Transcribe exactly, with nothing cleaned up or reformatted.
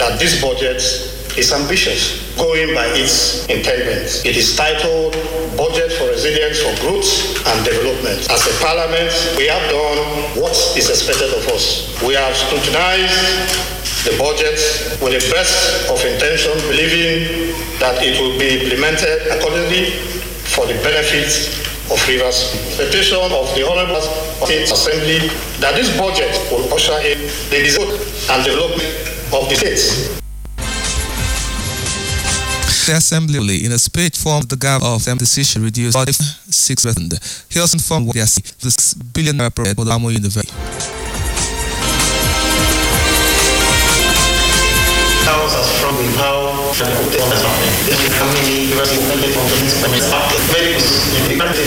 that this budget is ambitious, going by its intended. It is titled Budget for Resilience for Growth and Development. As a parliament, we have done what is expected of us. We have scrutinized the budget with the best of intention, believing that it will be implemented accordingly for the benefit of Rivers. Expectation of the Honourable State Assembly that this budget will usher in the growth and development of the states. The Assembly, in a speech formed the government of them decision reduced by six percent. He also informed the six billion naira project for the Amo University. Thousands from how the very